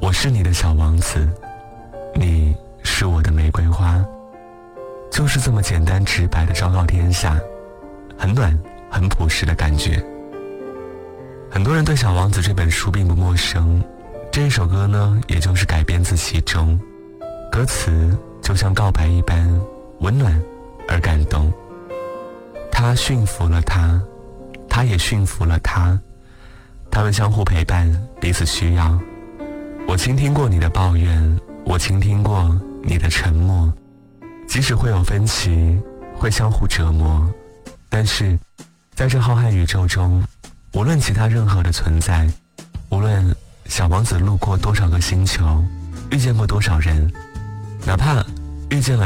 我是你的小王子，你是我的玫瑰花。就是这么简单直白的昭告天下，很暖很朴实的感觉。很多人对小王子这本书并不陌生，这一首歌呢也就是改编自其中，歌词就像告白一般温暖而感动。他驯服了他，他也驯服了他，他们相互陪伴，彼此需要。我倾听过你的抱怨，我倾听过你的沉默，即使会有分歧，会相互折磨，但是在这浩瀚宇宙中，无论其他任何的存在，无论小王子路过多少个星球，遇见过多少人，哪怕遇见了